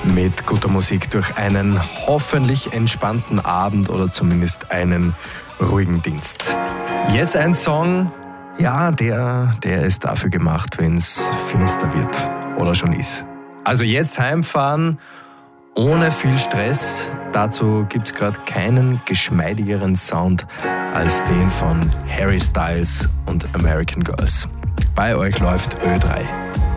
mit guter Musik durch einen hoffentlich entspannten Abend oder zumindest einen ruhigen Dienst. Jetzt ein Song, ja, der ist dafür gemacht, wenn es finster wird oder schon ist. Also jetzt heimfahren ohne viel Stress. Dazu gibt es gerade keinen geschmeidigeren Sound als den von Harry Styles und American Girls. Bei euch läuft Ö3.